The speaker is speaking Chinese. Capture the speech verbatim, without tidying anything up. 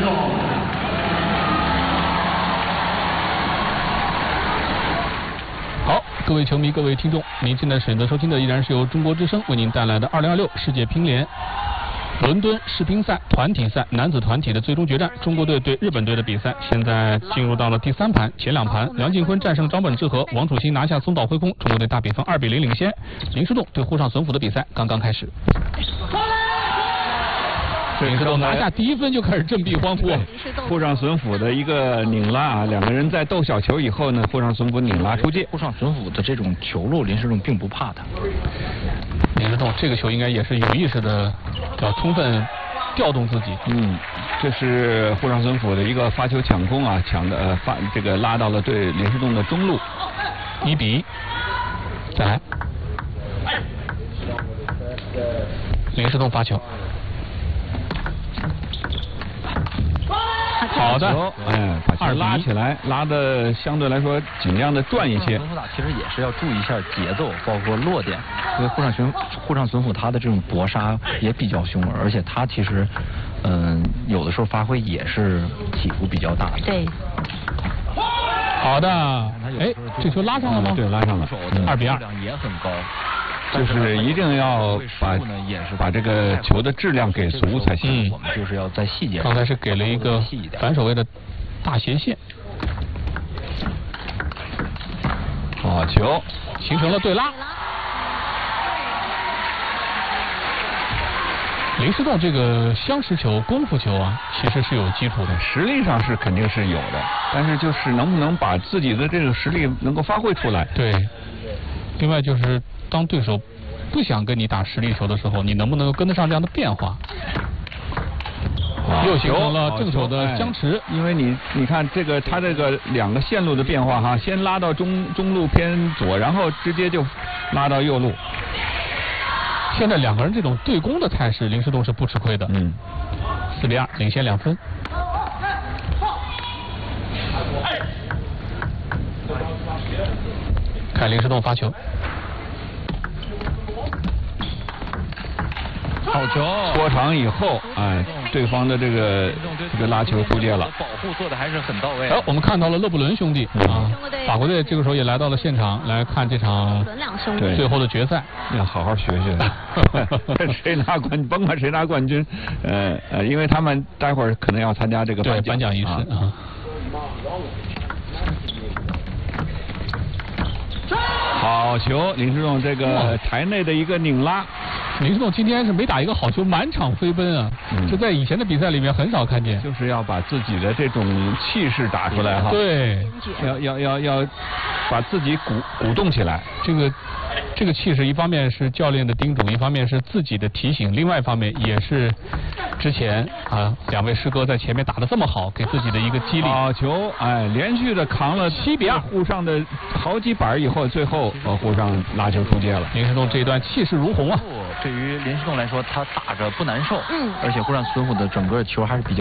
好，各位球迷，各位听众，您现在选择收听的依然是由中国之声为您带来的二零二六世界乒联伦敦世乒赛团体赛男子团体的最终决战，中国队对日本队的比赛现在进入到了第三盘，前两盘梁靖昆战胜张本智和，王楚钦拿下松岛辉空，中国队大比分二比零领先。林诗栋对沪上隼辅的比赛刚刚开始。林诗栋拿下第一分就开始振臂欢呼。 沪上隼辅的一个拧拉啊，两个人在斗小球以后呢，沪上隼辅拧拉出界。 沪上隼辅的这种球路，林诗栋并不怕他。 林诗栋这个球应该也是有意识的，要充分调动自己。 嗯，这是沪上隼辅的一个发球抢攻啊，抢的呃发这个拉到了对林诗栋的中路， 一比一。再来，林诗栋发球。好的， 哎，把球拉起来，拉的相对来说尽量的转一些。 沪上隼辅其实也是要注意一下节奏，包括落点。因为沪上隼沪上隼辅他的这种搏杀也比较凶猛，而且他其实嗯、呃、有的时候发挥也是起伏比较大的。 对。 好的，哎，这球拉上了吗？ 对，拉上了。 二比二， 也很高。 就是一定要把把这个球的质量给足才行。 嗯，我们就是要在细节上。 刚才是给了一个反手位的大斜线。 好球， 形成了对拉。林诗栋这个相持球、功夫球啊，其实是有基础的， 实力上是肯定是有的，但是就是能不能把自己的这个实力能够发挥出来。 对。另外就是，当对手不想跟你打实力球的时候，你能不能跟得上这样的变化？又形成了正手的僵持， 哎、因为你你看这个他这个两个线路的变化哈，先拉到中中路偏左，然后直接就拉到右路。 现在两个人这种对攻的态势，林诗栋是不吃亏的。 嗯， 四比二，领先两分。看林诗栋发球。 好球！ 拖长以后，哎，对方的这个这个拉球出界了。 保护做的还是很到位。 哎，我们看到了勒布伦兄弟啊，法国队这个时候也来到了现场来看这场最后的决赛， 要好好学学。谁拿冠军，甭管谁拿冠军，呃呃，因为他们待会儿可能要参加这个对颁奖仪式啊。 好球，林诗栋这个台内的一个拧拉。 林诗栋今天是没打一个好球，满场飞奔啊！嗯、这在以前的比赛里面很少看见。 就是要把自己的这种气势打出来哈。 对， 要要要要把自己鼓鼓动起来。 这个这个气势，一方面是教练的叮嘱，一方面是自己的提醒，另外一方面也是之前啊两位师哥在前面打得这么好，给自己的一个激励。 好球，哎，连续的扛了七比二， 沪上的好几板以后，最后呃沪上拉球出界了。 林诗栋这一段气势如虹啊！ 对于林诗栋来说，他打着不难受，嗯，而且沪上隼辅的整个球还是比较。